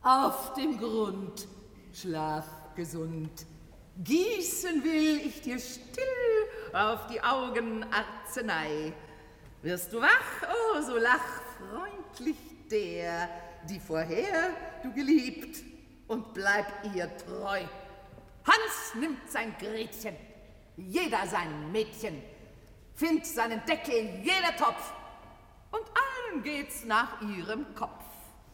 Auf dem Grund, schlaf gesund. Gießen will ich dir still auf die Augen Arznei. Wirst du wach, oh, so lach freundlich der, die vorher du geliebt, und bleib ihr treu. Hans nimmt sein Gretchen, jeder sein Mädchen, findet seinen Deckel jeder Topf, und allen geht's nach ihrem Kopf.